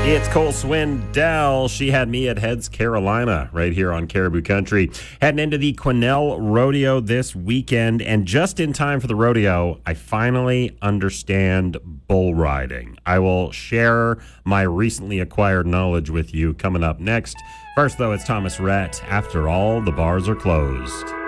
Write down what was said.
It's Cole Swindell. She had me at Heads Carolina right here on Caribou Country. Heading into the Quesnel Rodeo this weekend, and just in time for the rodeo, I finally understand bull riding. I will share my recently acquired knowledge with you coming up next. First, though, it's Thomas Rhett. After all, the bars are closed.